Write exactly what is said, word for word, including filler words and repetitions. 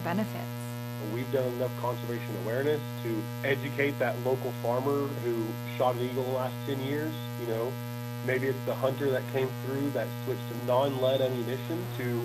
benefits. We've done enough conservation awareness to educate that local farmer who shot an eagle in the last ten years. You know, maybe it's the hunter that came through that switched to non-lead ammunition to